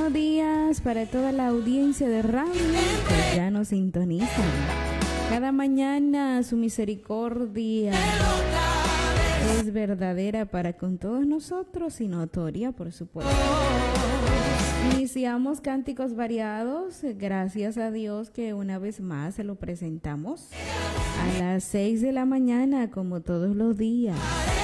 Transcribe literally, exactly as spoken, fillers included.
buenos días para toda la audiencia de radio que ya nos sintonizan. Cada mañana su misericordia es verdadera para con todos nosotros y notoria, por supuesto. Iniciamos Cánticos Variados, gracias a Dios que una vez más se lo presentamos a las seis de la mañana como todos los días.